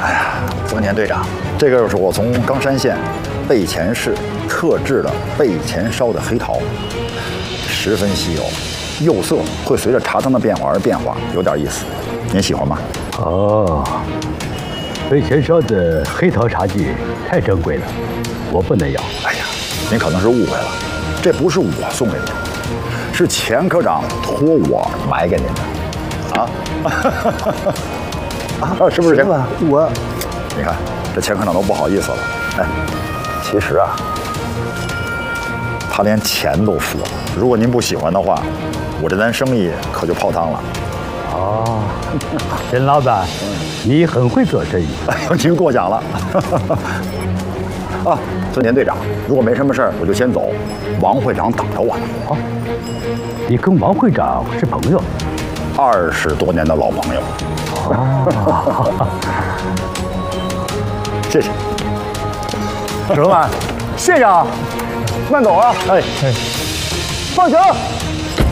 哎呀，丰田队长，这个是我从冈山县备前市特制的备前烧的黑桃，十分稀有，釉色会随着茶汤的变化而变化，有点意思。您喜欢吗？ 哦，备前烧的黑桃茶具太珍贵了，我不能要。 哎呀，您可能是误会了，这不是我送给您的，是钱科长托我买给您的。啊，是不是？ 行吧，我， 你看这钱科长都不好意思了。哎，其实啊，他连钱都付了。如果您不喜欢的话，我这单生意可就泡汤了。 哦，陈老板，你很会做生意。 哎呦，您过奖了。啊，丰田队长，如果没什么事儿，我就先走。王会长等着我呢。 哦，你跟王会长是朋友 ？20多年的老朋友。 哦， 谢谢。 史老板，谢谢啊，慢走啊。 哎， 放行。